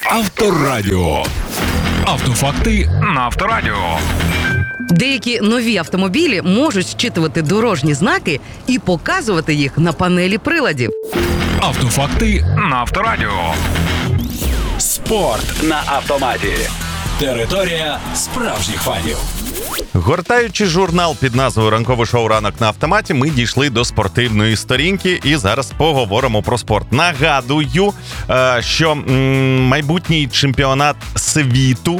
Авторадіо. Автофакти на Авторадіо. Деякі нові автомобілі можуть зчитувати дорожні знаки і показувати їх на панелі приладів. Автофакти на Авторадіо. Спорт на автоматі. Територія справжніх фанів. Гортаючи журнал під назвою «Ранкове шоу «Ранок на автоматі», ми дійшли до спортивної сторінки і зараз поговоримо про спорт. Нагадую, що майбутній чемпіонат світу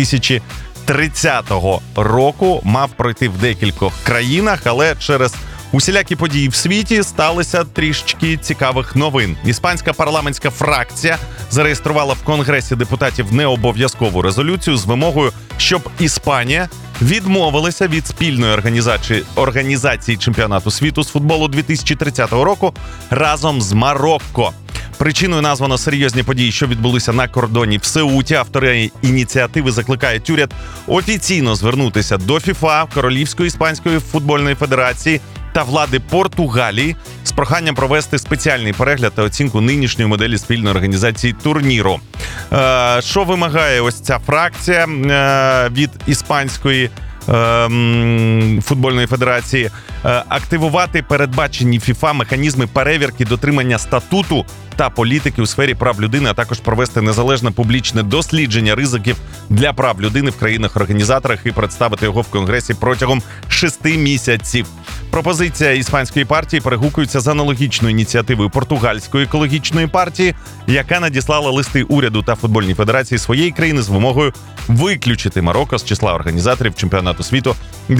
2030 року мав пройти в декількох країнах, але через усілякі події в світі сталися трішечки цікавих новин. Іспанська парламентська фракція зареєструвала в Конгресі депутатів необов'язкову резолюцію з вимогою, щоб Іспанія відмовилися від спільної організації чемпіонату світу з футболу 2030 року разом з Марокко. Причиною названо серйозні події, що відбулися на кордоні в Сеуті. Автори ініціативи закликають уряд офіційно звернутися до ФІФА, Королівської іспанської футбольної федерації та влади Португалії з проханням провести спеціальний перегляд та оцінку нинішньої моделі спільної організації турніру. Що вимагає ось ця фракція від іспанської футбольної федерації? Активувати передбачені ФІФА механізми перевірки дотримання статуту та політики у сфері прав людини, а також провести незалежне публічне дослідження ризиків для прав людини в країнах-організаторах і представити його в Конгресі протягом 6 місяців. Пропозиція іспанської партії перегукується з аналогічною ініціативою португальської екологічної партії, яка надіслала листи уряду та футбольній федерації своєї країни з вимогою виключити Марокко з числа організаторів чемпіонату світу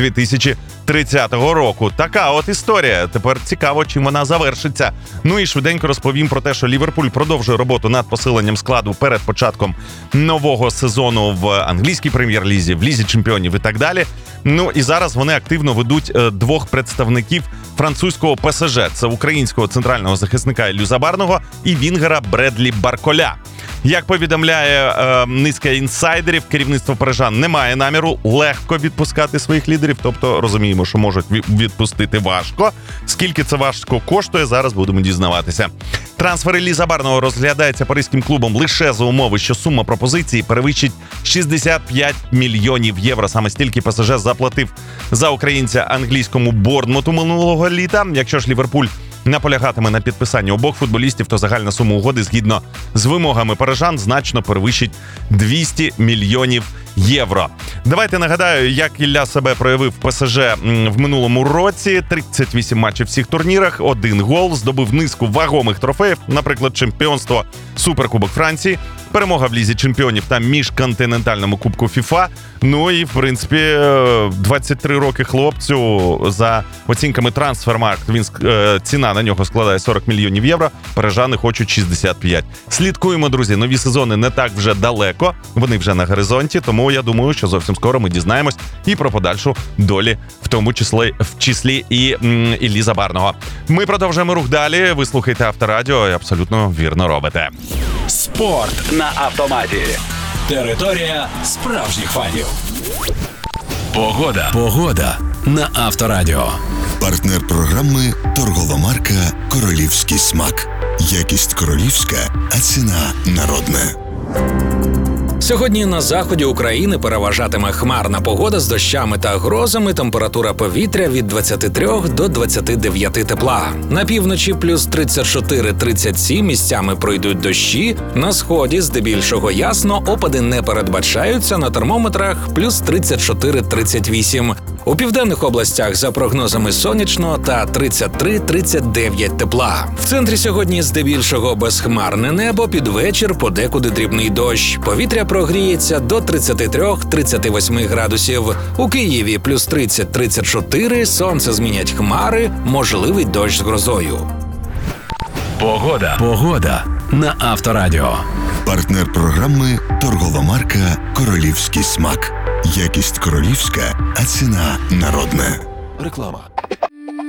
2030 року. Така от історія. Тепер цікаво, чим вона завершиться. Ну і швиденько розповім про те, що Ліверпуль продовжує роботу над посиленням складу перед початком нового сезону в англійській прем'єр-лізі, в Лізі чемпіонів і так далі. Ну і зараз вони активно ведуть двох представників французького ПСЖ. Це українського центрального захисника Іллю Забарного і вінгера Бредлі Барколя. Як повідомляє низка інсайдерів, керівництво парижан не має наміру легко відпускати своїх лідерів, тобто розуміємо, що можуть відпустити важко. Скільки це важко коштує, зараз будемо дізнаватися. Трансфер Іллі Забарного розглядається паризьким клубом лише за умови, що сума пропозиції перевищить 65 мільйонів євро. Саме стільки ПСЖ заплатив за українця англійському Борнмуту минулого літа. Якщо ж Ліверпуль наполягатиме на підписанні обох футболістів, то загальна сума угоди згідно з вимогами парижан значно перевищить 200 мільйонів євро. Давайте нагадаю, як Ілля себе проявив в ПСЖ в минулому році. 38 матчів в всіх турнірах, 1 гол, здобув низку вагомих трофеїв, наприклад, чемпіонство, Суперкубок Франції, перемога в Лізі чемпіонів та міжконтинентальному кубку ФІФА. Ну і, в принципі, 23 роки хлопцю. За оцінками Transfermarkt, ціна на нього складає 40 мільйонів євро, парижани хочуть 65. Слідкуємо, друзі, нові сезони не так вже далеко, вони вже на горизонті, тому я думаю, що зовсім скоро ми дізнаємось і про подальшу долі, в тому числі і Іллі Забарного. Ми продовжуємо рух далі, ви слухаєте Авторадіо і абсолютно вірно робите. Спорт на автоматі. Територія справжніх фанів. Погода на Авторадіо. Партнер програми торгова марка «Королівський смак». Якість королівська, а ціна народна. Сьогодні на заході України переважатиме хмарна погода з дощами та грозами, температура повітря від 23 до 29 тепла. На півночі плюс 34-37, місцями пройдуть дощі, на сході здебільшого ясно, опади не передбачаються, на термометрах плюс 34-38. У південних областях за прогнозами сонячно та 33-39 тепла. В центрі сьогодні здебільшого безхмарне небо, під вечір подекуди дрібний дощ. Повітря прогріється до 33-38 градусів. У Києві плюс 30-34, сонце змінять хмари, можливий дощ з грозою. Погода на Авторадіо. Партнер програми торгова марка «Королівський смак». Якість королівська, а ціна народна. Реклама.